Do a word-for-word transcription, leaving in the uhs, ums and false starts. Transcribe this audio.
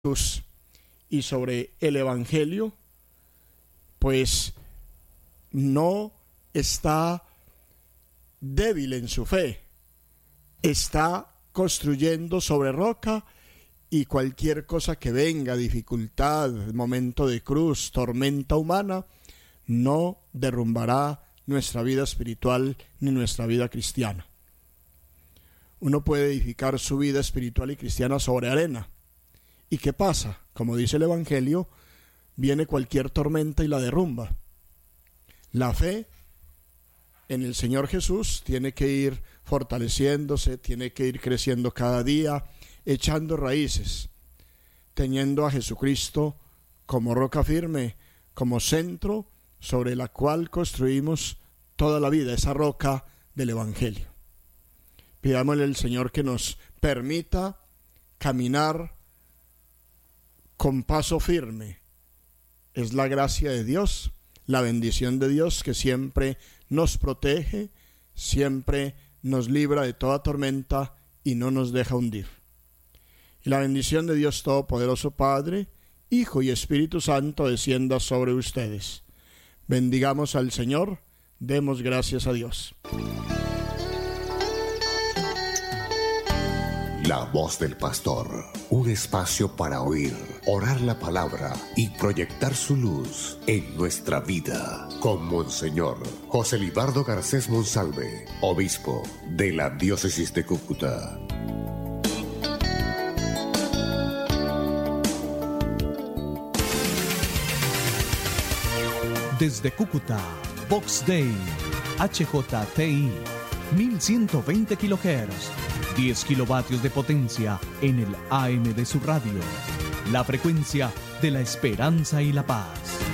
Jesús y sobre el Evangelio, pues no está débil en su fe, está construyendo sobre roca, y cualquier cosa que venga, dificultad, momento de cruz, tormenta humana, no derrumbará nuestra vida espiritual ni nuestra vida cristiana. Uno puede edificar su vida espiritual y cristiana sobre arena. ¿Y qué pasa? Como dice el Evangelio, viene cualquier tormenta y la derrumba. La fe en el Señor Jesús tiene que ir fortaleciéndose, tiene que ir creciendo cada día, echando raíces, teniendo a Jesucristo como roca firme, como centro sobre la cual construimos toda la vida, esa roca del Evangelio. Pidámosle al Señor que nos permita caminar con paso firme. Es la gracia de Dios, la bendición de Dios que siempre nos protege, siempre nos libra de toda tormenta y no nos deja hundir. Y la bendición de Dios Todopoderoso, Padre, Hijo y Espíritu Santo descienda sobre ustedes. Bendigamos al Señor, demos gracias a Dios. La voz del pastor, un espacio para oír, orar la palabra y proyectar su luz en nuestra vida. Con Monseñor José Libardo Garcés Monsalve, obispo de la diócesis de Cúcuta. Desde Cúcuta, Vox Day, H J T I, mil ciento veinte kilohertz, diez kilovatios de potencia en el A M de su radio. La frecuencia de la esperanza y la paz.